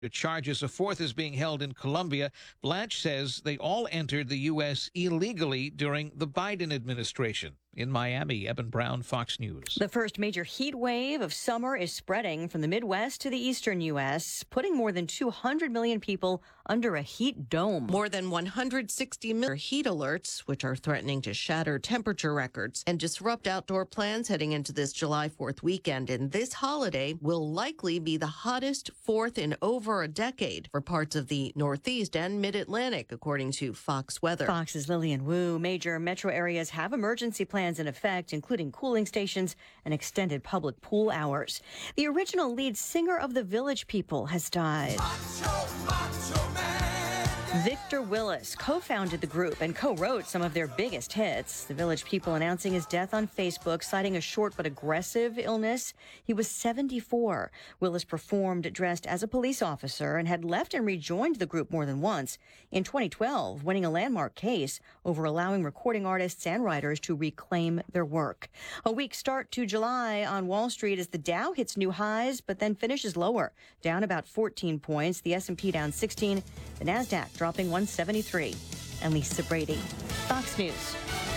charges. A fourth is being held in Colombia. Blanche says they all entered the U.S. illegally during the Biden administration. In Miami, Eben Brown, Fox News. The first major heat wave of summer is spreading from the Midwest to the eastern U.S., putting more than 200 million people under a heat dome. More than 160 million heat alerts, which are threatening to shatter temperature records and disrupt outdoor plans heading into this July 4th weekend. And this holiday will likely be the hottest 4th in over a decade for parts of the Northeast and Mid-Atlantic, according to Fox Weather. Fox's Lillian Wu. Major metro areas have emergency plans in effect, including cooling stations and extended public pool hours. The original lead singer of the Village People has died. Macho Man. Victor Willis co-founded the group and co-wrote some of their biggest hits. The Village People announcing his death on Facebook, citing a short but aggressive illness. He was 74. Willis performed dressed as a police officer and had left and rejoined the group more than once. In 2012, winning a landmark case over allowing recording artists and writers to reclaim their work. A weak start to July on Wall Street as the Dow hits new highs, but then finishes lower, down about 14 points. The S&P down 16. The NASDAQ dropping 173. And Lisa Brady, Fox News.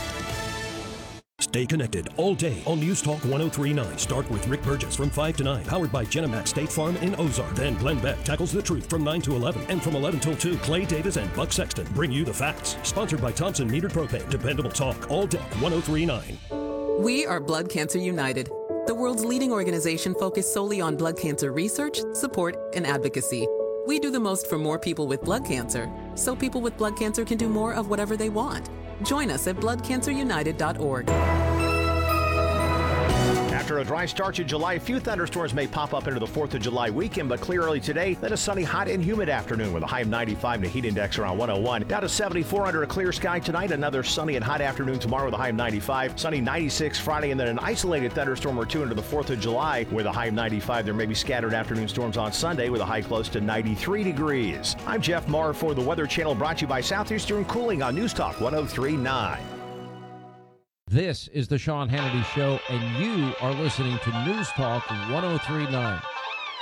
Stay connected all day on News Talk 103.9. Start with Rick Burgess from 5 to 9. Powered by Genemax State Farm in Ozark. Then Glenn Beck tackles the truth from 9 to 11. And from 11 till 2, Clay Davis and Buck Sexton bring you the facts. Sponsored by Thompson Metered Propane. Dependable talk all day. 103.9. We are Blood Cancer United, the world's leading organization focused solely on blood cancer research, support, and advocacy. We do the most for more people with blood cancer, so people with blood cancer can do more of whatever they want. Join us at bloodcancerunited.org. After a dry start to July, a few thunderstorms may pop up into the 4th of July weekend, but clear early today. Then a sunny, hot, and humid afternoon with a high of 95 and a heat index around 101. Down to 74 under a clear sky tonight. Another sunny and hot afternoon tomorrow with a high of 95. Sunny 96 Friday, and then an isolated thunderstorm or two into the 4th of July with a high of 95. There may be scattered afternoon storms on Sunday with a high close to 93 degrees. I'm Jeff Marr for the Weather Channel, brought to you by Southeastern Cooling on News Talk 103.9. This is the Sean Hannity Show, and you are listening to News Talk 103.9.